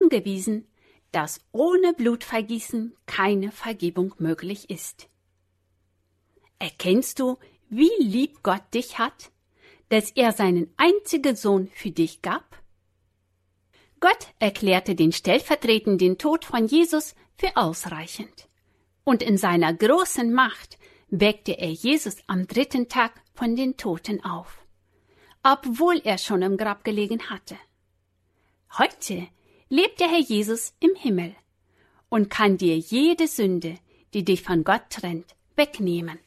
hingewiesen, dass ohne Blutvergießen keine Vergebung möglich ist. Erkennst du, wie lieb Gott dich hat, dass er seinen einzigen Sohn für dich gab? Gott erklärte den stellvertretenden Tod von Jesus für ausreichend. Und in seiner großen Macht weckte er Jesus am 3. Tag von den Toten auf, obwohl er schon im Grab gelegen hatte. Heute lebt der Herr Jesus im Himmel und kann dir jede Sünde, die dich von Gott trennt, wegnehmen.